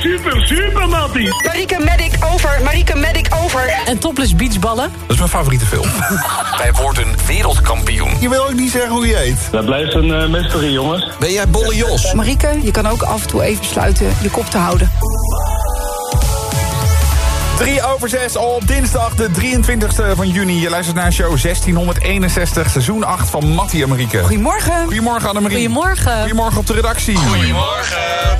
super, Mattie. Marieke Medic over. En topless beachballen. Dat is mijn favoriete film. Wij worden wereldkampioen. Je wil ook niet zeggen hoe je heet. Dat blijft een mystery, jongens. Ben jij Bolle Jos? Marieke, je kan ook af en toe even besluiten je kop te houden. 6:03 op dinsdag de 23e van juni. Je luistert naar show 1661, seizoen 8 van Mattie en Marieke. Goedemorgen. Goedemorgen Annemarie. Goedemorgen. Goedemorgen op de redactie. Goedemorgen.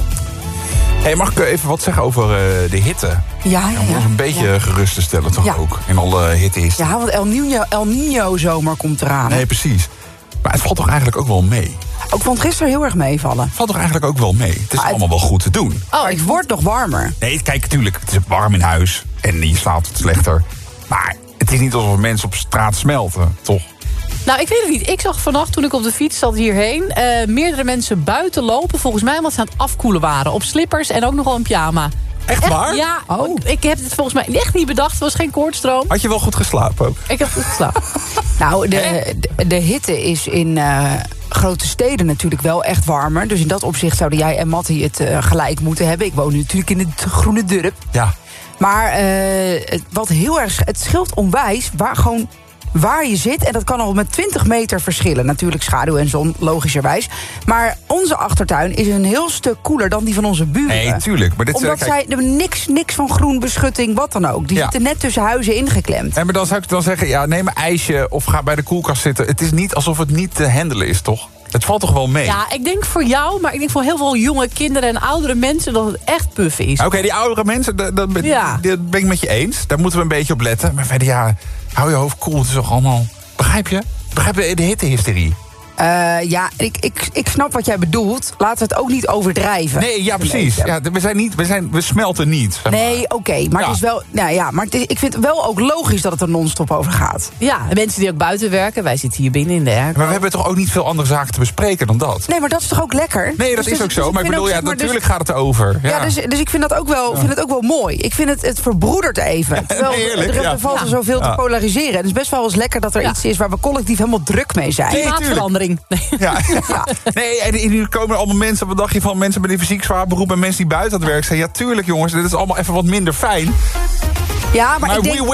Hey, mag ik even wat zeggen over de hitte? Ja. Om ons een beetje gerust te stellen toch ook? In alle hitte is. Ja, want El Niño zomer komt eraan. Nee, precies. Maar het valt toch eigenlijk ook wel mee? Ik vond gisteren heel erg meevallen. Het valt toch eigenlijk ook wel mee? Het is allemaal wel goed te doen. Oh, het wordt nog warmer. Nee, kijk, natuurlijk, het is warm in huis. En je slaapt het slechter. Maar het is niet alsof mensen op straat smelten, toch? Nou, ik weet het niet. Ik zag vannacht, toen ik op de fiets zat hierheen... meerdere mensen buiten lopen, volgens mij omdat ze aan het afkoelen waren. Op slippers en ook nogal een pyjama. Echt waar? Ja, Oh. ik heb het volgens mij echt niet bedacht. Het was geen koortstroom. Had je wel goed geslapen ook? Ik heb goed geslapen. Nou, de hitte is in grote steden natuurlijk wel echt warmer. Dus in dat opzicht zouden jij en Mattie het gelijk moeten hebben. Ik woon nu natuurlijk in het Groene Durp. Ja. Maar wat heel erg... Het scheelt onwijs waar je zit. En dat kan al met 20 meter verschillen. Natuurlijk schaduw en zon, logischerwijs. Maar onze achtertuin is een heel stuk koeler dan die van onze buren. Nee, tuurlijk. Maar dit Omdat zij hebben niks van groen beschutting, wat dan ook. Die zitten net tussen huizen ingeklemd. En maar dan zou ik dan zeggen, ja, neem een ijsje of ga bij de koelkast zitten. Het is niet alsof het niet te handelen is, toch? Het valt toch wel mee? Ja, ik denk voor jou, maar ik denk voor heel veel jonge kinderen en oudere mensen dat het echt puff is. Oké, die oudere mensen, dat ben ik met je eens. Daar moeten we een beetje op letten. Maar verder, ja, hou je hoofd koel. Het is toch allemaal... Begrijp je? Begrijp je de hittehysterie? Ja, ik snap wat jij bedoelt. Laten we het ook niet overdrijven. Nee, ja, precies. Ja, we smelten niet. Zeg maar. Nee, oké, maar het is wel... Nou ja, maar ik vind het wel ook logisch dat het er non-stop over gaat. Ja, mensen die ook buiten werken. Wij zitten hier binnen in de airco. Maar we hebben toch ook niet veel andere zaken te bespreken dan dat? Nee, maar dat is toch ook lekker? Nee, dat is ook zo. Maar ik bedoel, natuurlijk gaat het over. Ja, dus ik vind dat ook wel, vind het ook wel mooi. Ik vind het verbroedert even. Terwijl er valt er zoveel te polariseren. Het is best wel eens lekker dat er iets is waar we collectief helemaal druk mee zijn. Klimaatverandering. Nee. Ja. Nee, en nu komen allemaal mensen, wat dacht je van mensen met een fysiek zwaar beroep en mensen die buiten aan het werk zijn. Ja, tuurlijk jongens, dit is allemaal even wat minder fijn. Ja, maar ik denk...